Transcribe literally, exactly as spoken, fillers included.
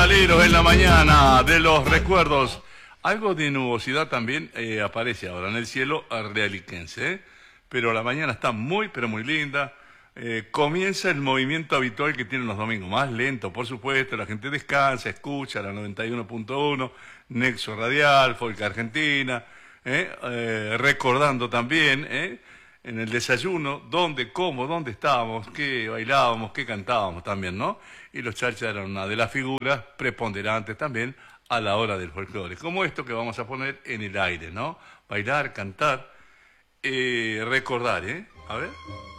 Metaleros en la mañana de los recuerdos. Algo de nubosidad también eh, aparece ahora en el cielo realiquense, ¿eh? Pero la mañana está muy, pero muy linda. Eh, comienza el movimiento habitual que tienen los domingos, más lento, por supuesto. La gente descansa, escucha la noventa y uno punto uno, Nexo Radial, Folk Argentina, ¿eh? Eh, recordando también, ¿eh? En el desayuno, dónde, cómo, dónde estábamos, qué bailábamos, qué cantábamos también, ¿no? Y los Chalchas eran una de las figuras preponderantes también a la hora del folclore. Como esto que vamos a poner en el aire, ¿no? Bailar, cantar, eh, recordar, ¿eh? A ver.